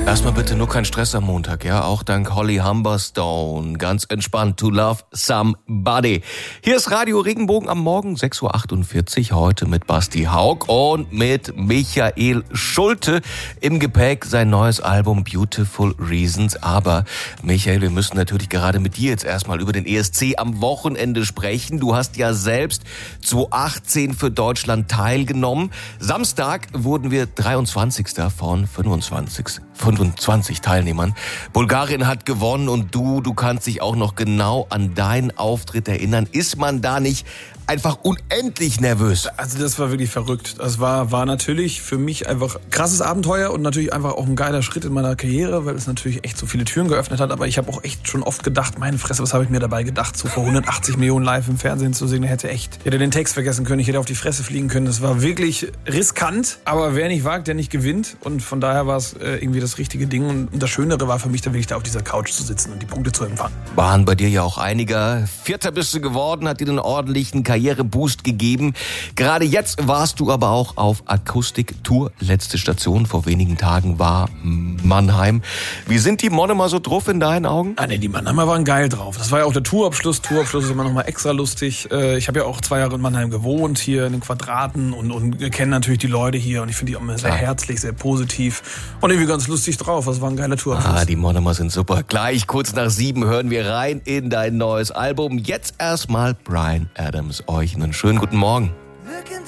Erstmal bitte nur kein Stress am Montag, ja? Auch dank Holly Humberstone. Ganz entspannt. To Love Somebody. Hier ist Radio Regenbogen am Morgen, 6.48 Uhr. Heute mit Basti Haug und mit Michael Schulte. Im Gepäck sein neues Album Beautiful Reasons. Aber Michael, wir müssen natürlich gerade mit dir jetzt erstmal über den ESC am Wochenende sprechen. Du hast ja selbst 2018 für Deutschland teilgenommen. Samstag wurden wir 23. von 25 Teilnehmern. Bulgarien hat gewonnen und du kannst dich auch noch genau an deinen Auftritt erinnern. Ist man da nicht einfach unendlich nervös? Also das war wirklich verrückt. Das war natürlich für mich einfach ein krasses Abenteuer und natürlich einfach auch ein geiler Schritt in meiner Karriere, weil es natürlich echt so viele Türen geöffnet hat. Aber ich habe auch echt schon oft gedacht, meine Fresse, was habe ich mir dabei gedacht, so vor 180 Millionen live im Fernsehen zu sehen. Ich hätte den Text vergessen können, ich hätte auf die Fresse fliegen können. Das war wirklich riskant, aber wer nicht wagt, der nicht gewinnt. Und von daher war es irgendwie das richtige Ding. Und das Schönere war für mich dann wirklich da auf dieser Couch zu sitzen und die Punkte zu empfangen. Waren bei dir ja auch einige. Vierter bist du geworden, hat dir einen ordentlichen Karriereboost gegeben. Gerade jetzt warst du aber auch auf Akustik-Tour. Letzte Station vor wenigen Tagen war Mannheim. Wie sind die Monomer so drauf in deinen Augen? Die Mannheimer waren geil drauf. Das war ja auch der Tourabschluss. Tourabschluss ist immer noch mal extra lustig. Ich habe ja auch 2 Jahre in Mannheim gewohnt, hier in den Quadraten und kenne natürlich die Leute hier. Und ich finde die auch immer sehr herzlich, sehr positiv und irgendwie ganz lustig drauf. Das war ein geiler Tourabschluss. Die Monomer sind super. Gleich kurz nach 7 hören wir rein in dein neues Album. Jetzt erstmal Bryan Adams. Euch einen schönen guten Morgen.